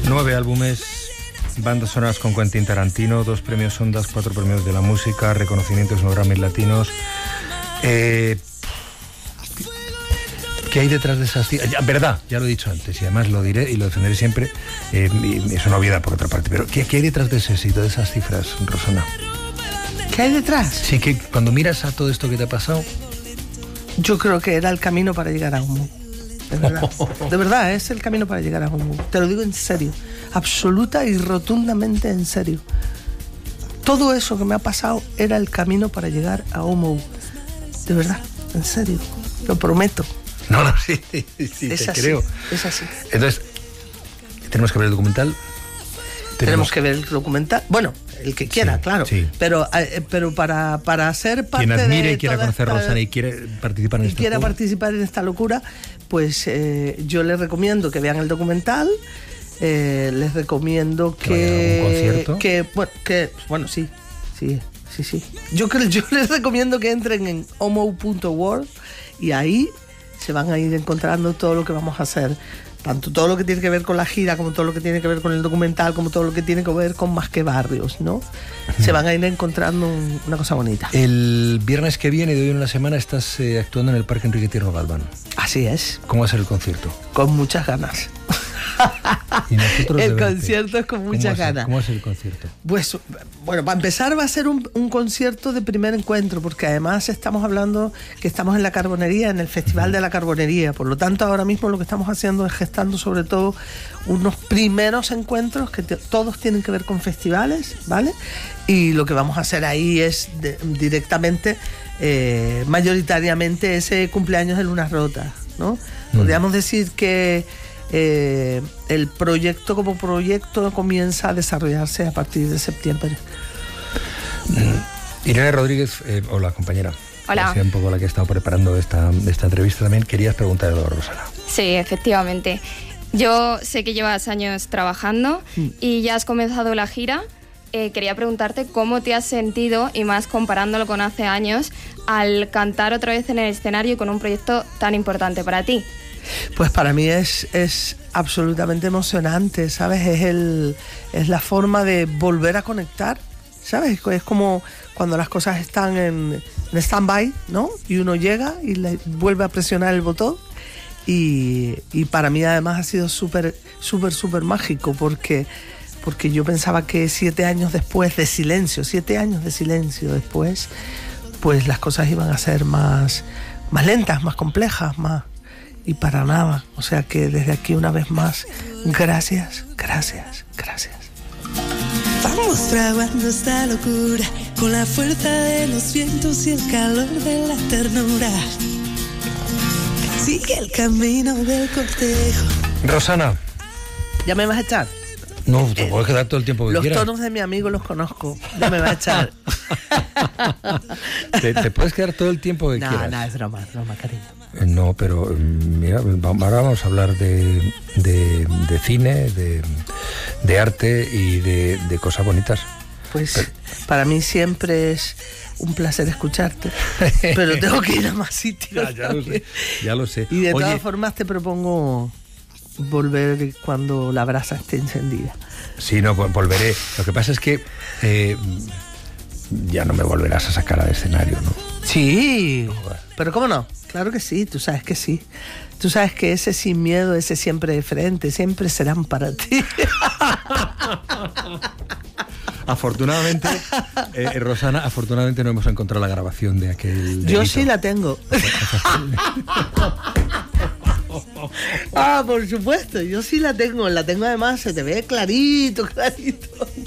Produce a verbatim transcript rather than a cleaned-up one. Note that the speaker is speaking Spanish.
Nueve álbumes, bandas sonoras con Quentin Tarantino, dos premios Ondas, cuatro premios de la música, reconocimientos en los Grammys latinos. Eh, ¿Qué hay detrás de esas cifras? Ya, verdad, ya lo he dicho antes y además lo diré y lo defenderé siempre. Eh, y es una obviedad por otra parte, pero ¿qué, qué hay detrás de ese éxito, de esas cifras, Rosana? ¿Qué hay detrás? Sí, que cuando miras a todo esto que te ha pasado... Yo creo que era el camino para llegar a Humo. De verdad, de verdad, es el camino para llegar a Humo. Te lo digo en serio, absoluta y rotundamente en serio. Todo eso que me ha pasado era el camino para llegar a Humo. De verdad, en serio, lo prometo. No, no, sí, sí, sí es te así, creo. Es así. Entonces, ¿tenemos que ver el documental? Tenemos, Tenemos que ver el documental. Bueno, el que quiera, sí, claro. Sí. Pero, eh, pero para, para ser parte de... Quien admire y quiera toda conocer a esta, Rosana y quiere participar en y esta quiera locura. participar en esta locura, pues eh, yo les recomiendo que vean el documental. Eh, les recomiendo que... ¿Que vaya a algún concierto? Que, bueno, que, bueno, sí, sí, sí, sí. Yo, creo, yo les recomiendo que entren en homo punto world y ahí se van a ir encontrando todo lo que vamos a hacer. Tanto todo lo que tiene que ver con la gira, como todo lo que tiene que ver con el documental, como todo lo que tiene que ver con Más que Barrios, ¿no? Uh-huh. Se van a ir encontrando un, una cosa bonita. El viernes que viene, de hoy en una semana, estás eh, actuando en el Parque Enrique Tierno Galván. Así es. ¿Cómo va a ser el concierto? Con muchas ganas. ¿Y nosotros el concierto es con muchas ¿Cómo ganas. ¿Cómo va a ser el concierto? Pues, bueno, para empezar va a ser un, un concierto de primer encuentro, porque además estamos hablando que estamos en la Carbonería, en el Festival de la Carbonería. Por lo tanto, ahora mismo lo que estamos haciendo es gestando sobre todo unos primeros encuentros que te, todos tienen que ver con festivales, ¿vale? Y lo que vamos a hacer ahí es de, directamente, eh, mayoritariamente, ese cumpleaños de Lunas Rotas, ¿no? Mm. Podríamos decir que Eh, el proyecto como proyecto comienza a desarrollarse a partir de septiembre. Mm. Irene Rodríguez, eh, hola compañera. Hola. Un poco la que he estado preparando esta, esta entrevista también. Querías preguntarle a Rosana. Sí, efectivamente. Yo sé que llevas años trabajando mm. y ya has comenzado la gira. Eh, quería preguntarte cómo te has sentido, y más comparándolo con hace años, al cantar otra vez en el escenario con un proyecto tan importante para ti. Pues para mí es, es absolutamente emocionante, ¿sabes? Es, el, es la forma de volver a conectar, ¿sabes? Es como cuando las cosas están en, en stand-by, ¿no? Y uno llega y le vuelve a presionar el botón. Y, y para mí además ha sido súper, súper, súper mágico porque, porque yo pensaba que siete años después de silencio, siete años de silencio después, pues las cosas iban a ser más, más lentas, más complejas, más... Y para nada, o sea que desde aquí una vez más, gracias, gracias, gracias. Vamos fraguando esta locura con la fuerza de los vientos y el calor de la ternura. Sigue el camino del cortejo. Rosana. ¿Ya me vas a echar? No, te eh, puedes quedar todo el tiempo que los quieras. Los tonos de mi amigo los conozco, ya me vas a echar. te, te puedes quedar todo el tiempo que no, quieras. No, no, es broma, es broma, cariño. No, pero mira, ahora vamos a hablar de, de, de cine, de, de arte y de, de cosas bonitas. Pues pero... para mí siempre es un placer escucharte, pero tengo que ir a más sitios. Ya, ya lo sé, ya lo sé. Y de Oye, todas formas te propongo volver cuando la brasa esté encendida. Sí, no, volveré. Lo que pasa es que eh, ya no me volverás a sacar al escenario, ¿no? Sí, pero ¿cómo no? Claro que sí, tú sabes que sí. Tú sabes que ese sin miedo, ese siempre de frente, siempre serán para ti. Afortunadamente, eh, Rosana, afortunadamente no hemos encontrado la grabación de aquel delito. Yo sí la tengo. Ah, por supuesto, yo sí la tengo. La tengo además, se te ve clarito, clarito.